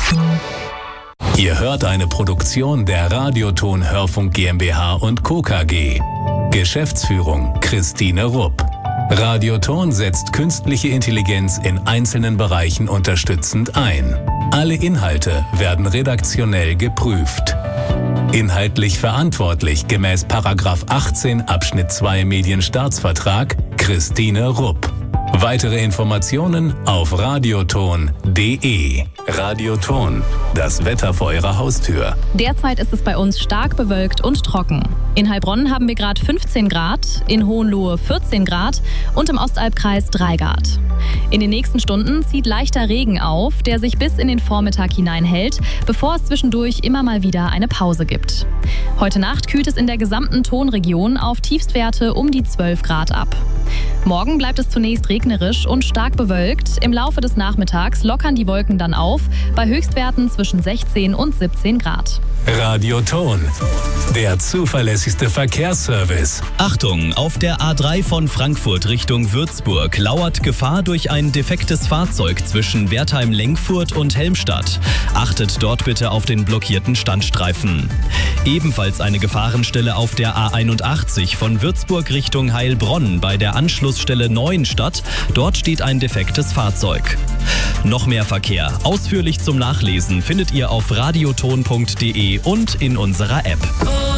Ihr hört eine Produktion der Radioton Hörfunk GmbH und Co. KG. Geschäftsführung Christine Rupp. Radioton setzt künstliche Intelligenz in einzelnen Bereichen unterstützend ein. Alle Inhalte werden redaktionell geprüft. Inhaltlich verantwortlich gemäß § 18 Abschnitt 2 Medienstaatsvertrag Christine Rupp. Weitere Informationen auf radioton.de. Radioton, das Wetter vor Ihrer Haustür. Derzeit ist es bei uns stark bewölkt und trocken. In Heilbronn haben wir gerade 15 Grad, in Hohenlohe 14 Grad und im Ostalbkreis 3 Grad. In den nächsten Stunden zieht leichter Regen auf, der sich bis in den Vormittag hinein hält, bevor es zwischendurch immer mal wieder eine Pause gibt. Heute Nacht kühlt es in der gesamten Tonregion auf Tiefstwerte um die 12 Grad ab. Morgen bleibt es zunächst regnerisch und stark bewölkt. Im Laufe des Nachmittags lockern die Wolken dann auf, bei Höchstwerten zwischen 16 und 17 Grad. Radioton, der zuverlässigste Verkehrsservice. Achtung, auf der A3 von Frankfurt Richtung Würzburg lauert Gefahr durch ein defektes Fahrzeug zwischen Wertheim-Lenkfurt und Helmstadt. Achtet dort bitte auf den blockierten Standstreifen. Ebenfalls eine Gefahrenstelle auf der A81 von Würzburg Richtung Heilbronn bei der Anschlussstelle Neuenstadt. Dort steht ein defektes Fahrzeug. Noch mehr Verkehr, ausführlich zum Nachlesen, findet ihr auf radioton.de und in unserer App.